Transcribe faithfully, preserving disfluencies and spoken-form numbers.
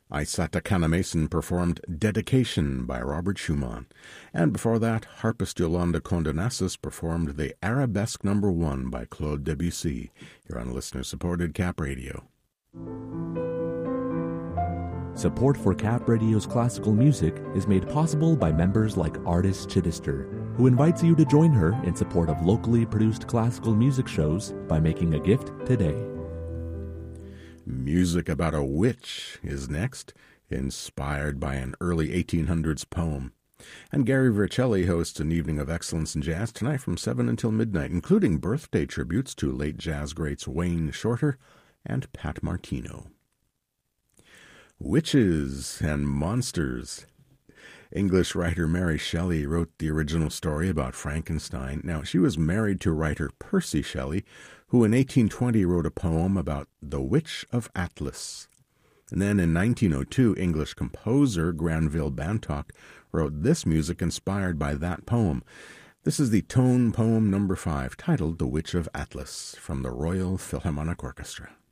Isata Kanamason performed Dedication by Robert Schumann. And before that, harpist Yolanda Condonassis performed the Arabesque Number One by Claude Debussy. You're on listener-supported Cap Radio. Support for Cap Radio's classical music is made possible by members like Artis Chittister, who invites you to join her in support of locally produced classical music shows by making a gift today. Music About a Witch is next, inspired by an early eighteen hundreds poem. And Gary Vercelli hosts an evening of excellence in jazz tonight from seven until midnight, including birthday tributes to late jazz greats Wayne Shorter and Pat Martino. Witches and Monsters. English writer Mary Shelley wrote the original story about Frankenstein. Now, she was married to writer Percy Shelley, who in eighteen twenty wrote a poem about the Witch of Atlas. And then in nineteen oh two, English composer Granville Bantock wrote this music inspired by that poem. This is the tone poem number five, titled The Witch of Atlas, from the Royal Philharmonic Orchestra.